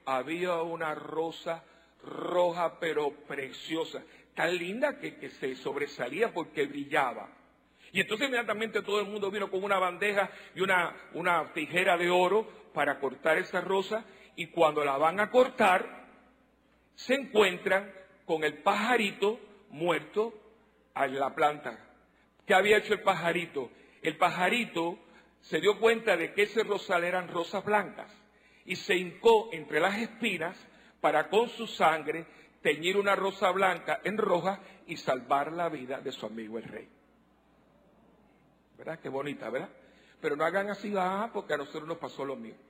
había una rosa roja pero preciosa, tan linda que se sobresalía porque brillaba. Y entonces inmediatamente todo el mundo vino con una bandeja y una tijera de oro para cortar esa rosa, y cuando la van a cortar, se encuentran con el pajarito muerto en la planta. ¿Qué había hecho el pajarito? El pajarito se dio cuenta de que ese rosal eran rosas blancas y se hincó entre las espinas para con su sangre teñir una rosa blanca en roja y salvar la vida de su amigo el rey. ¿Verdad? Qué bonita, ¿verdad? Pero no hagan así, porque a nosotros nos pasó lo mismo.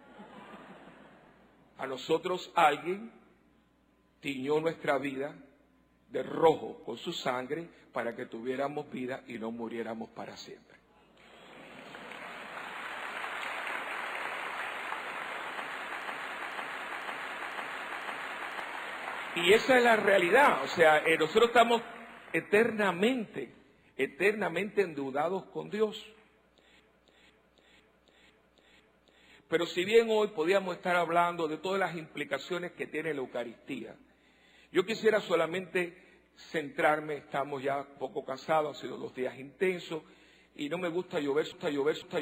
A nosotros alguien tiñó nuestra vida de rojo con su sangre para que tuviéramos vida y no muriéramos para siempre. Y esa es la realidad. O sea, nosotros estamos eternamente endeudados con Dios. Pero si bien hoy podíamos estar hablando de todas las implicaciones que tiene la Eucaristía, yo quisiera solamente centrarme, estamos ya un poco cansados, han sido 2 días intensos, y no me gusta llover sobre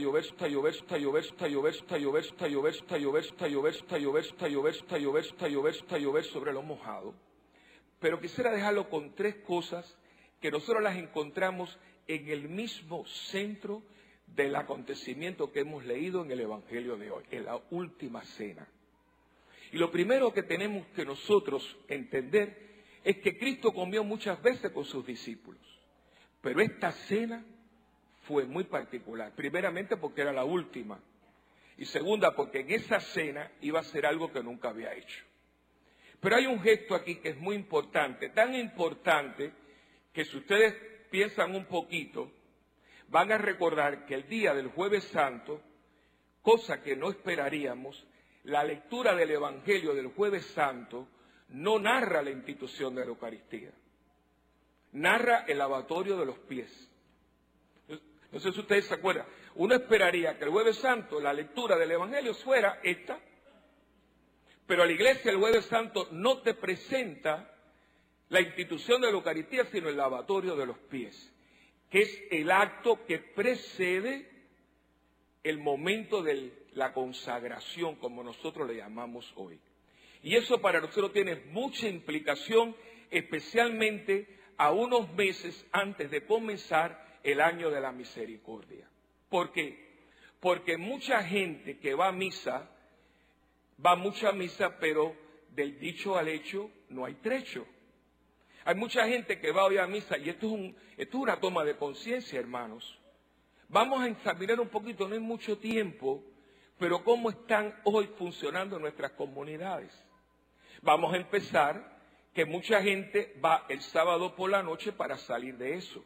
lo mojado. Pero quisiera dejarlo con 3 cosas que nosotros las encontramos en el mismo centro del acontecimiento que hemos leído en el Evangelio de hoy, en la última cena. Y lo primero que tenemos que nosotros entender es que Cristo comió muchas veces con sus discípulos, pero esta cena fue muy particular. Primeramente porque era la última, y segunda porque en esa cena iba a hacer algo que nunca había hecho. Pero hay un gesto aquí que es muy importante, tan importante que si ustedes piensan un poquito, van a recordar que el día del Jueves Santo, cosa que no esperaríamos, la lectura del Evangelio del Jueves Santo no narra la institución de la Eucaristía, narra el lavatorio de los pies. No sé si ustedes se acuerdan, uno esperaría que el Jueves Santo la lectura del Evangelio fuera esta, pero la iglesia el Jueves Santo no te presenta la institución de la Eucaristía, sino el lavatorio de los pies, que es el acto que precede el momento de la consagración, como nosotros le llamamos hoy. Y eso para nosotros tiene mucha implicación, especialmente a unos meses antes de comenzar el año de la misericordia. ¿Por qué? Porque mucha gente que va a misa, va mucho a misa, pero del dicho al hecho no hay trecho. Hay mucha gente que va hoy a misa, y esto es una toma de conciencia, hermanos. Vamos a examinar un poquito, no hay mucho tiempo, pero cómo están hoy funcionando nuestras comunidades. Vamos a empezar que mucha gente va el sábado por la noche para salir de eso.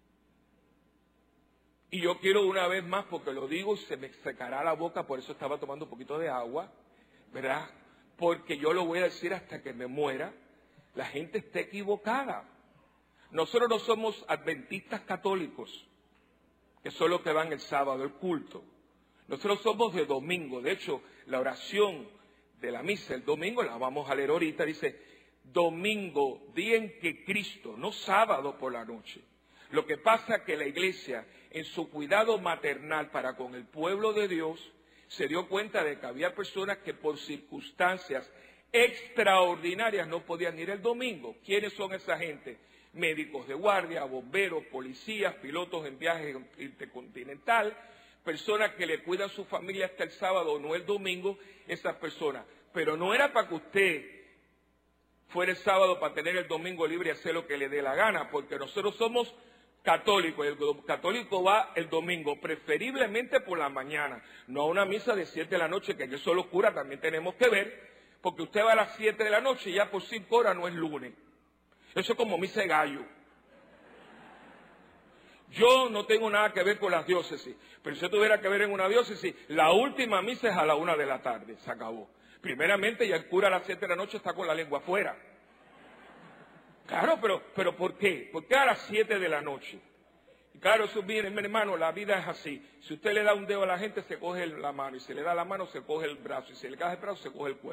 Y yo quiero una vez más, porque lo digo, se me secará la boca, por eso estaba tomando un poquito de agua, ¿verdad? Porque yo lo voy a decir hasta que me muera. La gente está equivocada. Nosotros no somos adventistas católicos, que son los que van el sábado, el culto. Nosotros somos de domingo. De hecho, la oración de la misa el domingo, la vamos a leer ahorita, dice, domingo, día en que Cristo, no sábado por la noche. Lo que pasa es que la iglesia, en su cuidado maternal para con el pueblo de Dios, se dio cuenta de que había personas que por circunstancias extraordinarias no podían ir el domingo. ¿Quiénes son esa gente? Médicos de guardia, bomberos, policías, pilotos en viaje intercontinental, personas que le cuidan a su familia hasta el sábado, no el domingo, esas personas. Pero no era para que usted fuera el sábado para tener el domingo libre y hacer lo que le dé la gana, porque nosotros somos católicos, y el católico va el domingo, preferiblemente por la mañana, no a una misa de 7 de la noche, que eso los curas también tenemos que ver, porque usted va a las 7 de la noche y ya por 5 horas no es lunes. Eso es como misa de gallo. Yo no tengo nada que ver con las diócesis, pero si yo tuviera que ver en una diócesis, la última misa es a la 1 de la tarde, se acabó. Primeramente, ya el cura a las 7 de la noche está con la lengua afuera. Claro, pero ¿por qué? ¿Por qué a las 7 de la noche? Y claro, eso viene, hermano, la vida es así. Si usted le da un dedo a la gente, se coge la mano, y si le da la mano, se coge el brazo, y si le cae el brazo, se coge el cuerpo.